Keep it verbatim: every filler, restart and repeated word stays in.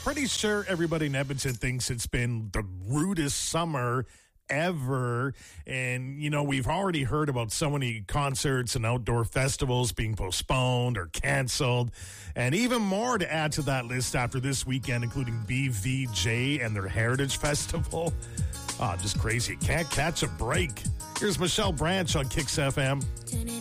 pretty sure everybody in Edmonton thinks it's been the rudest summer ever. And, you know, we've already heard about so many concerts and outdoor festivals being postponed or canceled. And even more to add to that list after this weekend, including B V J and their Heritage Festival. Ah, oh, just crazy. Can't catch a break. Here's Michelle Branch on Kicks F M.